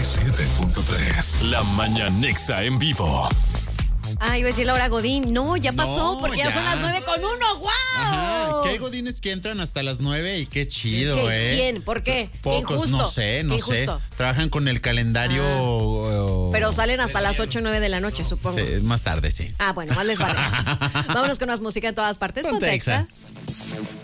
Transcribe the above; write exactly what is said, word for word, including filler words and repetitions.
siete punto tres. La Mañanexa en vivo. Ah, iba a decir Laura Godín. No, ya pasó, No, porque ya. ya son las nueve con uno. ¡Guau! Ajá, que hay godines que entran hasta las nueve y qué chido, ¿Qué? ¿eh? ¿Quién? ¿Por qué? Qué Pocos, injusto. no sé, no Qué sé. injusto. Trabajan con el calendario. uh, Pero salen hasta las ocho o nueve de la noche, supongo. sí, más tarde, sí. Ah, bueno, más les vale. Vámonos con más música en todas partes. Ponte Ponte Exa. Exa.